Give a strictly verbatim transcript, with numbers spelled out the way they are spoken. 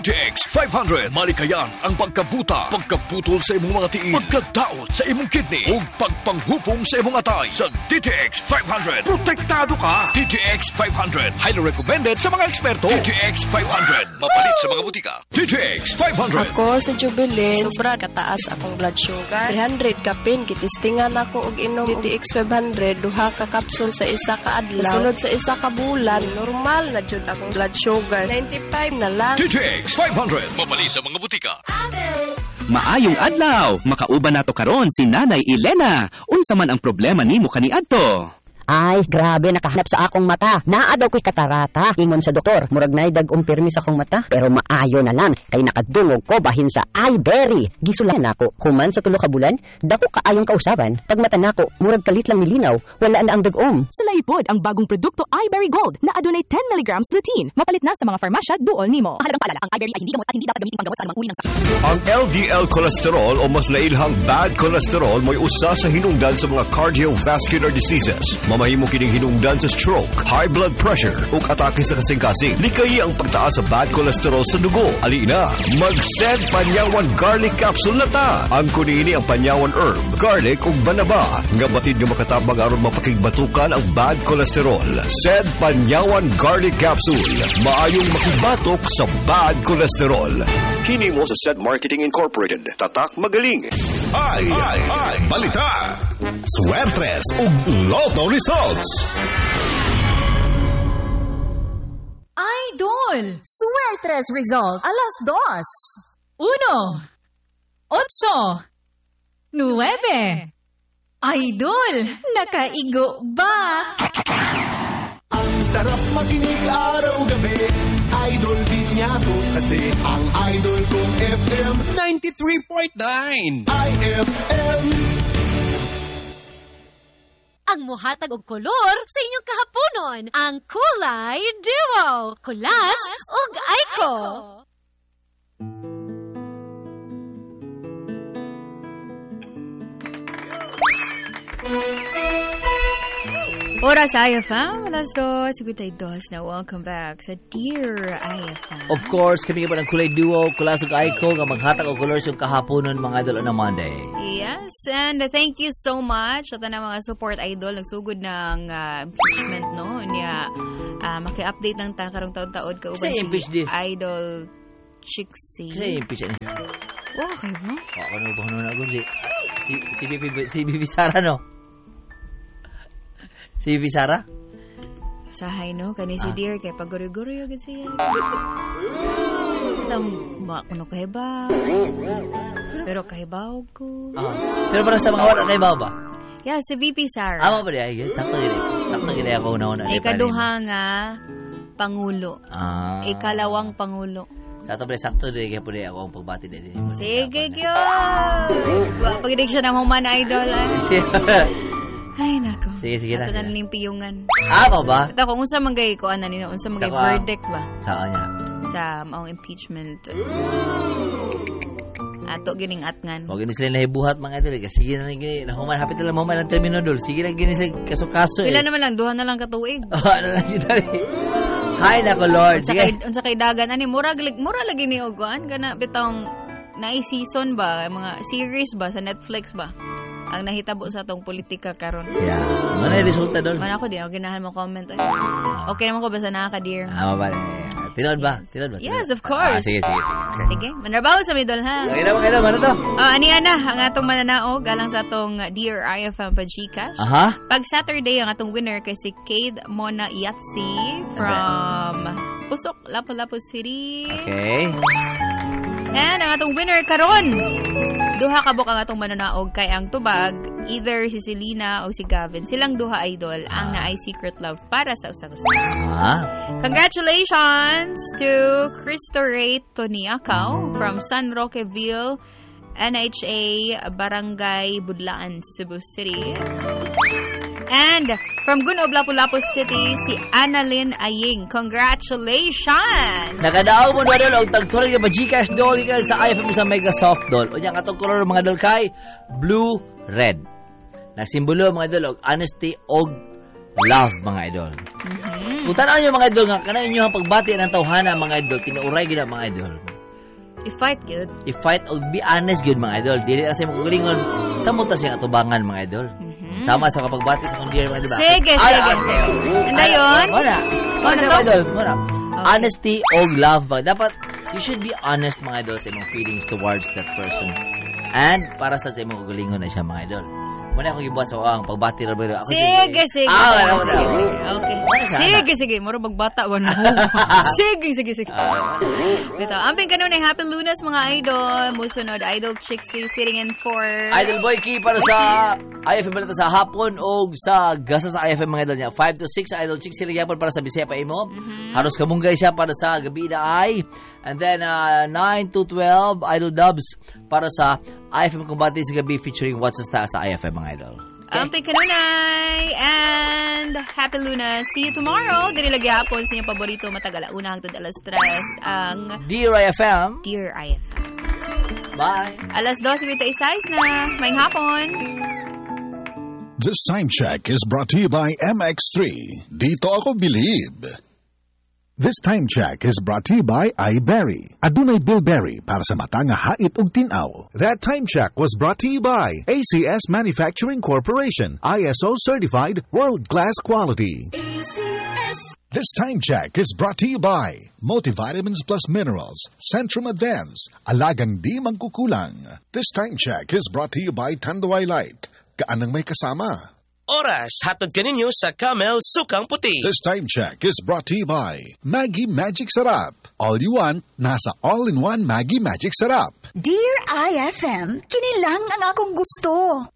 T T X five hundred. Malikayan ang pagkabuta, pagkaputol sa imong mga tiil, pagkadaot sa imong kidney, ug pagpanghupong sa imong atay. Sa T T X five hundred, protektado ka. T T X five hundred, highly recommended sa mga eksperto. T T X five hundred, mapalit sa mga butika. T T X five hundred. Ako sa Jubilee, sobra kataas akong blood sugar. three hundred kapin, kitistingan ako og inom T T X five hundred, duha ka kapsul sa isa ka adlaw. Sunod sa isa ka bulan, normal na jud akong blood sugar. ninety-five na lang. T T X five hundred, mapalit sa mga butika. Maayong adlaw, makauban nato karon si Nanay Elena. Unsa man ang problema nimo kaniadto? Ay, grabe, nakahanap sa akong mata. Naa daw ko'y katarata. Ingon sa doktor, murag na dag umpirmi sa akong mata. Pero maayo na lang, kay nakadungog ko bahin sa iBerry. Gisulan ako, human sa tulo ka bulan, dako kaayong kausaban. Pag mata nako, murag kalit lang milinaw, wala na ang dagom. Sulaipod ang bagong produkto iBerry Gold na adunay ten milligrams lutein. Mapalit na sa mga farmasya duol nimo. Mahalagang paalala, ang iBerry ay hindi gamot at hindi dapat gamitin panggamot sa anumang uri ng sakit. Ang L D L cholesterol o mas lailhang bad cholesterol mo'y usa sa hinungdan sa mga cardiovascular diseases. Mamahimo kining hinungdan sa stroke, high blood pressure ug atake sa kasing-kasing. Likayi ang pagtaas sa bad cholesterol sa dugo. Ali na, mag-Sed Panyawan Garlic Capsule na ta. Ang kunini ang Panyawan Herb, Garlic ug Banaba nga batid nga makatabang aron mapakigbatukan ang bad cholesterol. Sed Panyawan Garlic Capsule, maayong makibatok sa bad cholesterol. Kini mo sa Sed Marketing Incorporated. Tatak magaling. Ay, ay, ay, balita. Swertres ug Lotto results. Idol, Swertres result, alas dos. Uno, otso, nueve. Idol, nakaigo ba? Ang sarap makinig araw-gabi. Idol din niya to kasi ang idol kong F M ninety-three point nine. I F M. Ang muhatag og kolor sa inyong kahaponon, ang Kulay Duo, Kulas ug Aiko. Oras I F M, alas dos, sigutay dos na welcome back sa Dear I F M. Of course, kami ba ng Kulay Duo, Kulas ug Aiko, nga maghatag og colors yung kahaponon mga idol on a Monday. Yes, and uh, thank you so much sa tanang mga support idol. Nagsugod ng uh, impeachment, no? Niya, uh, maki-update ng ta karong taon-taon ka uban si Idol Chixie. Kasi impeach niya. Oh, okay ba? Ako na ba na ako si si si Bibi si Bibi Sara, no? Si Bibi Sara? Sahay, no? Kani si ah. Dear, kaya pag-guri-guri agad siya. Alam, ba, kuno kahibaw. Pero kahibaw ko. Ah. Pero parang sa mga wala kahibaw ba? Yeah, si V P Sara. Ah, ba ba? Sakto gini. Sakto gini ako una-una. Ikaduha nga, Pangulo. Ah. Ikalawang Pangulo. Sa ito, sakto din. Kaya po din ako ang pagbati din. Sige, kyo! Pag-idig siya ng human idol. Ay, nako. Sige, sige na. Ito na naling piyungan. Ah, ba ba? Ito, kung unsa man gay ko, ano nino, unsa man gay verdict ba? Saan niya? Sa maong impeachment. Ato gining atngan. Huwag gini sila nahibuhat mga idol. Sige na lang gini. Nahuman, hapit na lang mahuman ang termino dol. Sige na gini sila kaso-kaso. Pila eh. naman lang, duha na lang katuig. Oo, ano lang gini. Hi, nako Lord. Unsa kay, unsa kay dagan. Ani, mura, mura lagi ni Oguan. Kana, bitang na-season ba? Mga series ba? Sa Netflix ba? Ang nahitabo sa atong politika karon. Yeah. Ano yung resulta doon? Man ako din, ako ginahan mo comment. Ay. Okay naman ko basta nakaka-dear. Ah, mabali. Tinod ba? Tinod ba? Yes, of course. Ah, sige, sige. Sige, sige. Manarbaho sa midol, ha? Okay naman, okay naman. Ano to? Oh, ani ana, ang atong mananaog, galang sa atong Dear I F M pa Gcash. Aha. Pag Saturday, ang atong winner kay si Cade Mona Yatsi from okay. Pusok, Lapu-Lapu City. Okay. And ang atong winner karon. Duha kabok ang atong mananaog kay ang tubag, either si Selena o si Gavin. Silang duha idol ang naay Secret Love para sa usa ka. Ah. Congratulations to Cristo Ray Toniacao from San Roqueville, N H A Barangay Budlaan, Cebu City. And from Gunob, Lapu-Lapu City, si Annalyn Aying. Congratulations! Nakadaaw mo doon doon ang tagtural yung Gcash doll sa I F M sa Mega Soft doll. O niyang katong color mga doll kay blue, red. Nagsimbolo mga idol og honesty og love mga idol. Mm-hmm. Kung tanaw nyo mga idol nga, kanain nyo ang pagbati ng tawhana mga idol, tinuuray gina mga idol. I-fight good. I-fight o be honest good mga idol. Dili kasi magkulingon sa muta siyang atubangan mga idol. Mm-hmm. Sama sa kapagbati sa kong dear mga idol. Sige, ay, sige. Ano yun? Wala. Wala siya mga idol. Wala. Okay. Honesty o love ba? Dapat, you should be honest mga idol sa imong feelings towards that person. And para sa imong kagalingon na siya mga idol. Muna akong ibuhat sa ang pagbati na ba? Sige, sige. Ah, wala mo na. Okay. Sige, sige. Muro magbata. Sige, sige, sige. Ito, amping kanon ay Happy Lunas mga idol. Musunod, Idol Chixie sitting in for... Idol Boy Key para sa I F M balita sa hapon o sa gasa sa I F M mga idol niya. five to six Idol Chixie Magyapon para sa Bisaya pa imo. Mm-hmm. Halos kamunggay siya para sa gabi na ay. And then uh, nine to twelve Idol Dubs para sa I F M Kumbati sa gabi featuring What's the Star sa I F M mga idol. Okay. Amping kanunay and Happy Luna. See you tomorrow. Dili lagi hapon sa inyong paborito matagala una hangtod alas tres ang Dear I F M. Dear I F M. Bye. Alas dos wita isais na. Maayong hapon. This time check is brought to you by M X three. Dito ako believe. This time check is brought to you by iBerry. Adunay Bilberry para sa mata nga hait ug tin-aw. That time check was brought to you by A C S Manufacturing Corporation, I S O certified, world-class quality. A C S. This time check is brought to you by Multivitamins Plus Minerals, Centrum Advance, alagang di magkukulang. This time check is brought to you by Tanduay Light. Kaanang may kasama. Oras, hatod kaninyo sa Camel Sukang Puti. This time check is brought to you by Maggie Magic Sarap. All you want, nasa all-in-one Maggie Magic Sarap. Dear I F M, kinilang ang akong gusto.